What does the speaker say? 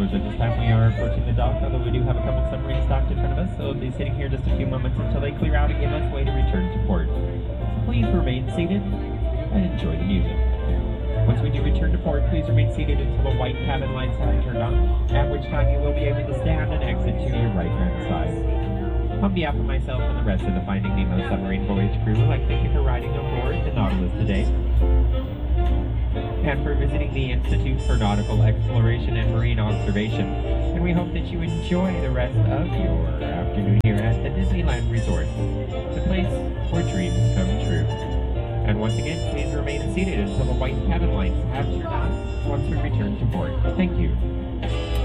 travelers, at this time we are approaching the dock, although we do have a couple submarines docked in front of us, so we'll be sitting here just a few moments until they clear out and give us way to return to port. So please remain seated and enjoy the music. Once we do return to port, please remain seated until the white cabin lights have been turned on, at which time you will be able to stand and exit to your right-hand side. On behalf of myself and the rest of the Finding Nemo submarine voyage crew, I'd like to thank you for riding aboard the Nautilus today, and for visiting the Institute for Nautical Exploration and Marine Observation. And we hope that you enjoy the rest of your afternoon here at the Disneyland Resort, the place where dreams come true. And once again, please remain seated until the white cabin lights have turned on once we return to port. Thank you.